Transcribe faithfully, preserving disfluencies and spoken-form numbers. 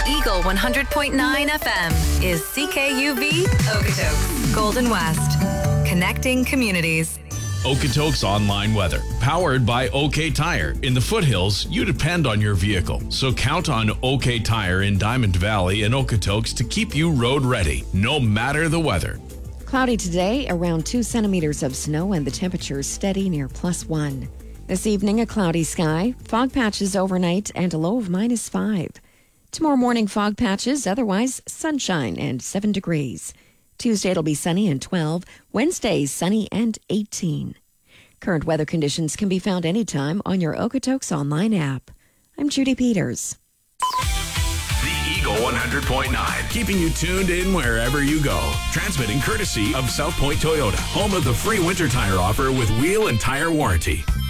Eagle one hundred point nine F M is C K U V, Okotoks, Golden West. Connecting communities. Okotoks Online Weather, powered by OK Tire. In the foothills, you depend on your vehicle, so count on OK Tire in Diamond Valley and Okotoks to keep you road ready, no matter the weather. Cloudy today, around two centimeters of snow, and the temperature steady near plus one. This evening, a cloudy sky, fog patches overnight, and a low of minus five. Tomorrow morning, fog patches, otherwise sunshine and seven degrees. Tuesday, it'll be sunny and twelve. Wednesday, sunny and eighteen. Current weather conditions can be found anytime on your Okotoks Online app. I'm Judy Peters. The Eagle one hundred point nine, keeping you tuned in wherever you go. Transmitting courtesy of South Point Toyota, home of the free winter tire offer with wheel and tire warranty.